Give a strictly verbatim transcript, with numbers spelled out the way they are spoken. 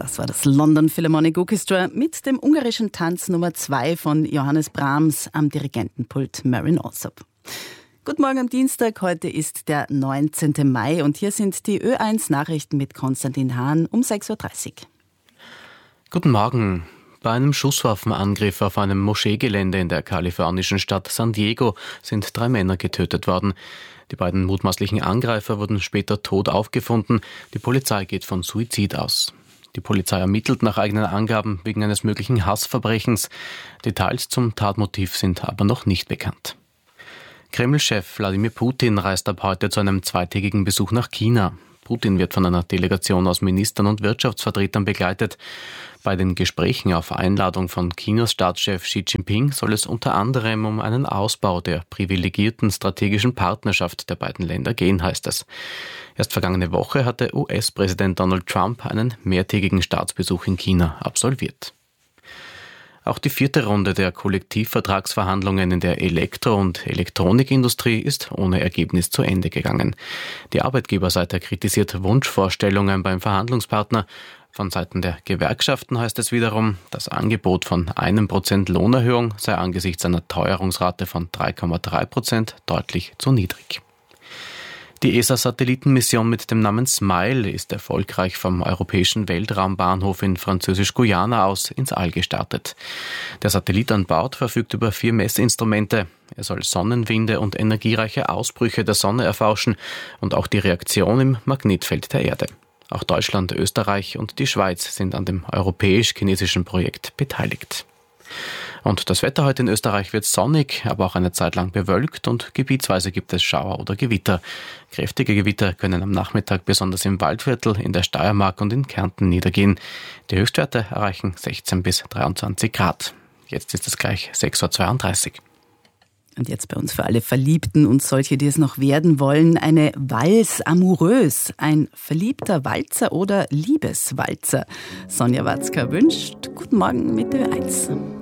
Das war das London Philharmonic Orchestra mit dem ungarischen Tanz Nummer zwei von Johannes Brahms am Dirigentenpult Marin Alsop. Guten Morgen am Dienstag, heute ist der neunzehnten Mai und hier sind die Ö eins Nachrichten mit Konstantin Hahn um sechs Uhr dreißig. Guten Morgen. Bei einem Schusswaffenangriff auf einem Moscheegelände in der kalifornischen Stadt San Diego sind drei Männer getötet worden. Die beiden mutmaßlichen Angreifer wurden später tot aufgefunden. Die Polizei geht von Suizid aus. Die Polizei ermittelt nach eigenen Angaben wegen eines möglichen Hassverbrechens. Details zum Tatmotiv sind aber noch nicht bekannt. Kreml-Chef Wladimir Putin reist ab heute zu einem zweitägigen Besuch nach China. Putin wird von einer Delegation aus Ministern und Wirtschaftsvertretern begleitet. Bei den Gesprächen auf Einladung von Chinas Staatschef Xi Jinping soll es unter anderem um einen Ausbau der privilegierten strategischen Partnerschaft der beiden Länder gehen, heißt es. Erst vergangene Woche hatte U S-Präsident Donald Trump einen mehrtägigen Staatsbesuch in China absolviert. Auch die vierte Runde der Kollektivvertragsverhandlungen in der Elektro- und Elektronikindustrie ist ohne Ergebnis zu Ende gegangen. Die Arbeitgeberseite kritisiert Wunschvorstellungen beim Verhandlungspartner. Von Seiten der Gewerkschaften heißt es wiederum, das Angebot von einem Prozent Lohnerhöhung sei angesichts einer Teuerungsrate von drei Komma drei Prozent deutlich zu niedrig. Die E S A-Satellitenmission mit dem Namen SMILE ist erfolgreich vom europäischen Weltraumbahnhof in Französisch-Guyana aus ins All gestartet. Der Satellit an Bord verfügt über vier Messinstrumente. Er soll Sonnenwinde und energiereiche Ausbrüche der Sonne erforschen und auch die Reaktion im Magnetfeld der Erde. Auch Deutschland, Österreich und die Schweiz sind an dem europäisch-chinesischen Projekt beteiligt. Und das Wetter heute in Österreich wird sonnig, aber auch eine Zeit lang bewölkt und gebietsweise gibt es Schauer oder Gewitter. Kräftige Gewitter können am Nachmittag besonders im Waldviertel, in der Steiermark und in Kärnten niedergehen. Die Höchstwerte erreichen sechzehn bis dreiundzwanzig Grad. Jetzt ist es gleich sechs Uhr zweiunddreißig. Und jetzt bei uns für alle Verliebten und solche, die es noch werden wollen, eine Valse amoureuse, ein verliebter Walzer oder Liebeswalzer. Sonja Watzka wünscht Guten Morgen mit Ö eins.